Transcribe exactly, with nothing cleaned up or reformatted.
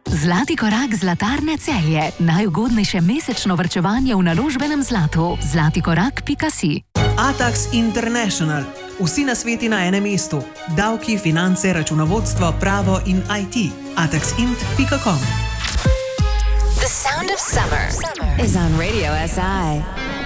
Zlati korak Zlatarne Celje. Najugodnejše mesečno varčevanje v naložbenem zlatu. zlatikorak pika si. Atax International. Vsi nasveti na enem mestu. Davki, finance, računovodstvo, pravo in I T. atax int pika com. The sound of summer, summer is on Radio S I.